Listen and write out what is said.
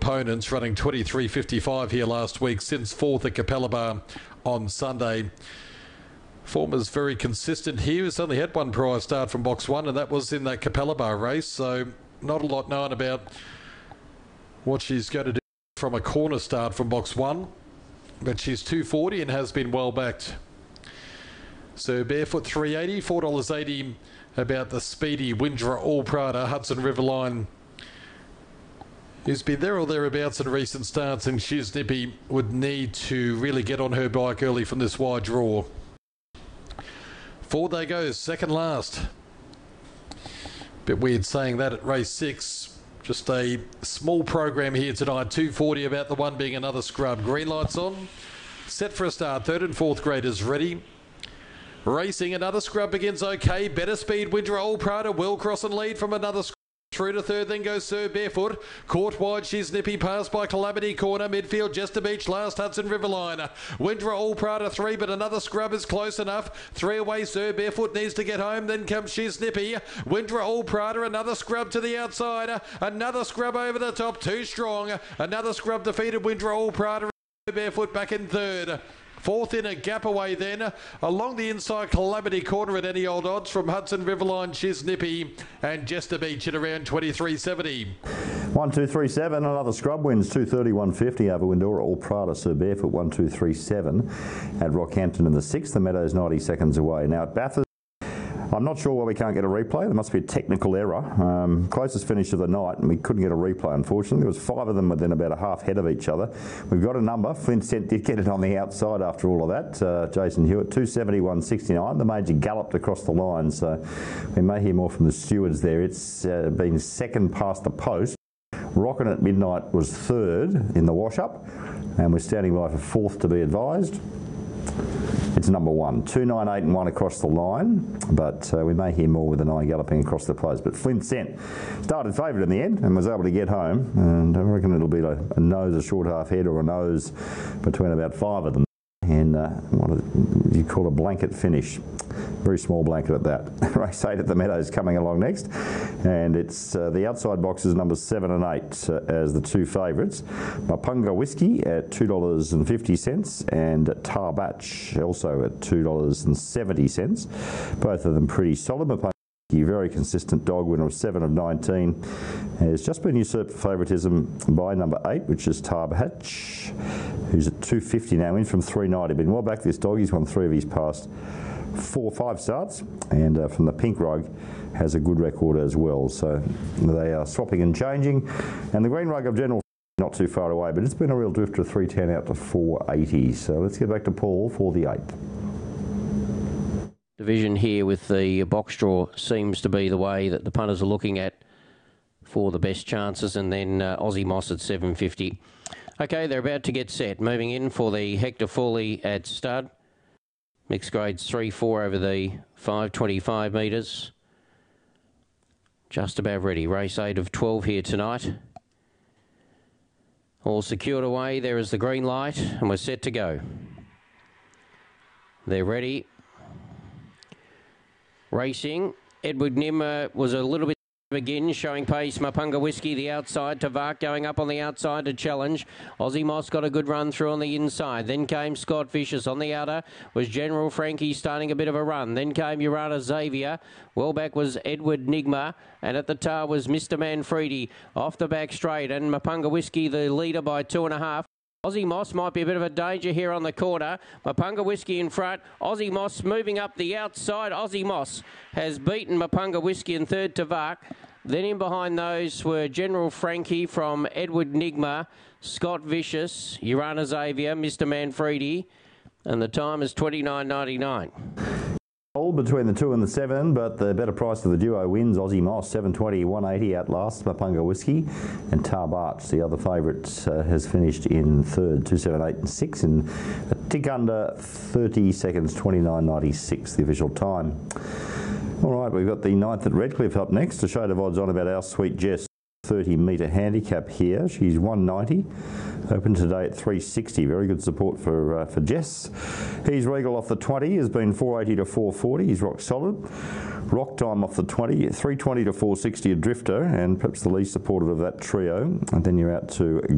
opponents, running 23.55 here last week, since fourth at Capalaba on Sunday. Form is very consistent here. He's only had one prior start from box one, and that was in that Capalaba race, so not a lot known about what she's going to do from a corner start from box one, but she's 240 and has been well backed. So Barefoot 380, $4.80 about the speedy Windra All Prada, Hudson Riverline, who's been there or thereabouts in recent starts, and She's Nippy would need to really get on her bike early from this wide draw. Forward they go, second last. Bit weird saying that at race 6. Just a small program here tonight. 240 about the one being another scrub. Green lights on. Set for a start. Third and fourth graders ready. Racing, another scrub begins okay. Better speed, Windra All Prada will cross and lead from another scrub. Through to third, then goes Sir Barefoot. Caught wide, She's Nippy, passed by Calamity Corner. Midfield, Jester Beach, last Hudson Riverline. Windra All Prada 3, but another scrub is close enough. 3 away, Sir Barefoot needs to get home. Then comes She's Nippy. Windra All Prada, another scrub to the outside. Another scrub over the top, too strong. Another scrub defeated Windra All Prada. Barefoot back in third. Fourth in a gap away then. Along the inside, Calamity Corner at any old odds from Hudson Riverline, She's Nippy, and Jester Beach at around 23.70. 1, 2, 3, 7. Another scrub wins 230, 150 over Windora All Prada. Sir Barefoot 1, 2, 3, 7 at Rockhampton in the 6th. The Meadows 90 seconds away. Now at Bathurst, I'm not sure why we can't get a replay. There must be a technical error. Closest finish of the night, and we couldn't get a replay, unfortunately. There was 5 of them within about a half head of each other. We've got a number. Flint Cent did get it on the outside after all of that. Jason Hewitt, 270, 169. The major galloped across the line, so we may hear more from the stewards there. It's been second past the post. Rockin' at Midnight was third in the wash-up, and we're standing by for fourth to be advised. It's number 1, 2, 9, 8 and 1 across the line, but we may hear more with the 9 galloping across the place. But Flint Cent started favourite in the end and was able to get home, and I reckon it'll be a nose, a short half head, or a nose between about 5 of them. And what you call a blanket finish. Very small blanket at that. Race 8 at the Meadows coming along next, and it's the outside boxes numbers 7 and 8 as the 2 favourites. Mapunga Whiskey at $2.50 and Tarbatch also at $2.70. Both of them pretty solid. Mapunga very consistent dog, winner of 7 of 19, has just been usurped for favouritism by number 8, which is Tarbatch, who's at $2.50 now, in from $3.90. Been well back, this dog. He's won 3 of his past 4-5 starts, and from the Pink Rug has a good record as well. So they are swapping and changing, and the Green Rug of General not too far away, but it's been a real drifter, 310 out to 480. So let's get back to Paul for the 8th. Division here with the box draw seems to be the way that the punters are looking at for the best chances, and then Aussie Moss at $7.50. Okay, they're about to get set. Moving in for the Hector Foley at stud. Mixed grades 3-4 over the 525 metres. Just about ready. Race 8 of 12 here tonight. All secured away. There is the green light, and we're set to go. They're ready. Racing. Edward Nimmer was a little bit again, showing pace. Mapunga Whiskey, the outside. Tavak going up on the outside to challenge. Aussie Moss got a good run through on the inside. Then came Scott Vicious. On the outer was General Frankie starting a bit of a run. Then came Urana Xavier. Well back was Edward Nigma. And at the tar was Mr. Manfredi. Off the back straight. And Mapunga Whiskey, the leader by 2.5. Aussie Moss might be a bit of a danger here on the corner. Mapunga Whiskey in front. Aussie Moss moving up the outside. Aussie Moss has beaten Mapunga Whiskey in third to Vark. Then in behind those were General Frankie from Edward Nigma, Scott Vicious, Urana Xavier, Mr. Manfredi, and the time is 29.99. All between the 2 and the 7, but the better price of the duo wins. Aussie Moss, 720, 180 at last. Mapunga Whiskey and Tarbatch, the other favourite, has finished in third, 278 and 6, in a tick under 30 seconds, 29.96, the official time. All right, we've got the 9th at Redcliffe up next. A shade of odds on about Our Sweet Jess. 30-metre handicap here. She's 190. Open today at 360. Very good support for Jess. He's Regal off the 20. Has been 480 to 440. He's rock solid. Rock Time off the 20. 320 to 460 a drifter, and perhaps the least supportive of that trio. And then you're out to